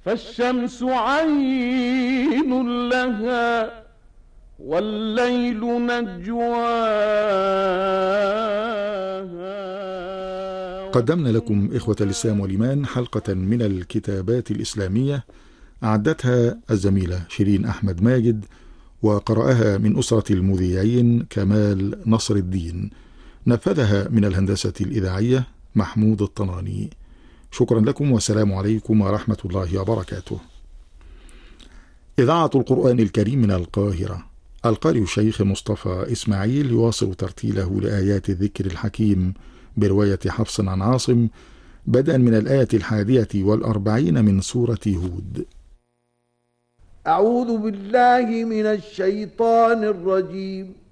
فالشمس عين لها والليل نجواها. قدمنا لكم إخوة الإسلام والإيمان حلقة من الكتابات الإسلامية أعدتها الزميلة شيرين أحمد ماجد، وقرأها من أسرة المذيعين كمال نصر الدين، نفذها من الهندسة الإذاعية محمود الطناني. شكرا لكم والسلام عليكم ورحمة الله وبركاته. إذاعة القرآن الكريم من القاهرة، القارئ الشيخ مصطفى إسماعيل يواصل ترتيله لآيات الذكر الحكيم برواية حفص عن عاصم، بدءا من الآية 41 من سورة هود. أعوذ بالله من الشيطان الرجيم.